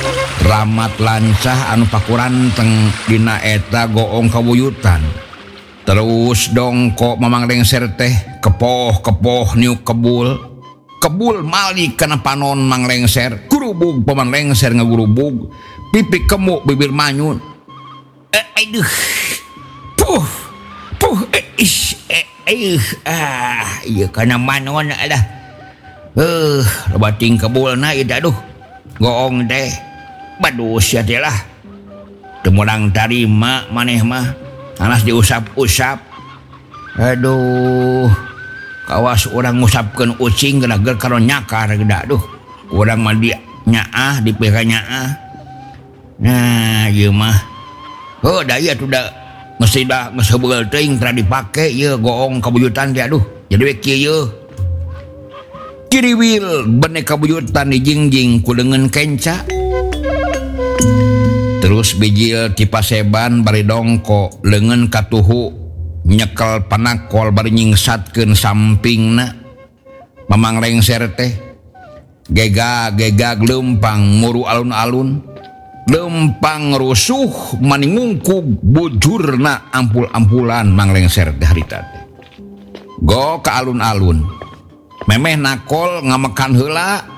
Ramat lancah anu pakuranteng dina eta goong kabuyutan. Terus dongkok mamang lengser teh kepoh niuk kebul malik kana panon mang lengser gurubug pamang lengser ngagurubug pipi kemuk bibir manyun aduh iya kana manon adah bating kebulna ida aduh goong teh badus ya teh lah temurang tarima maneh mah anas diusap-usap aduh kawas orang ngusapkeun ucing geuna ger karo nyakar geda aduh urang mah di nyaah di pika nyaah nah ieu mah da ieu tuh da mesti da geus heubeul teuing tara dipake ieu goong kabuyutan teh aduh jadi we kieu kiriwil benek kabuyutan dijingjing ku leungeun kenca. Terus bijil ti paseban bari dongko leungeun katuhu nyekel panakol bari nyingsatkeun sampingna mamang lengser teh gegag leumpang muru alun-alun leumpang rusuh maningungkug bujurna ampul-ampulan mang lengser teh harita teh go ka alun-alun memeh nakol ngamekan heula